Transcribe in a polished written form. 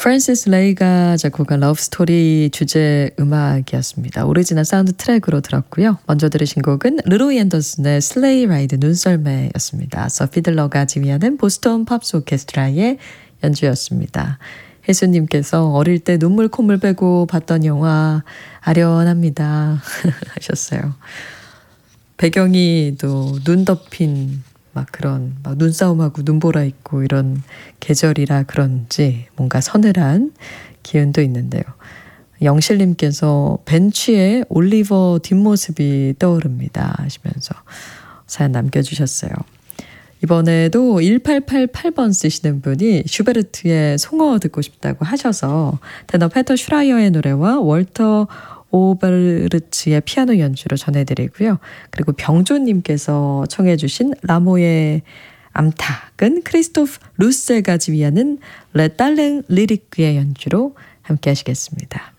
프랜시스 레이가 작곡한 러브스토리 주제 음악이었습니다. 오리지널 사운드 트랙으로 들었고요. 먼저 들으신 곡은 르로이 앤더슨의 슬레이 라이드 눈썰매였습니다. 서피들러가 지휘하는 보스턴 팝스 오케스트라의 연주였습니다. 혜수님께서 어릴 때 눈물 콧물 빼고 봤던 영화 아련합니다 하셨어요. 배경이 또 눈 덮인 막 그런 막 눈싸움하고 눈보라 있고 이런 계절이라 그런지 뭔가 서늘한 기운도 있는데요. 영실님께서 벤치의 올리버 뒷모습이 떠오릅니다 하시면서 사연 남겨주셨어요. 이번에도 1888번 쓰시는 분이 슈베르트의 송어 듣고 싶다고 하셔서 테너 페터 슈라이어의 노래와 월터 오베르츠의 피아노 연주로 전해드리고요. 그리고 병조님께서 청해 주신 라모의 암탉은 크리스토프 루세가 지휘하는 레 딸랭 리리크의 연주로 함께 하시겠습니다.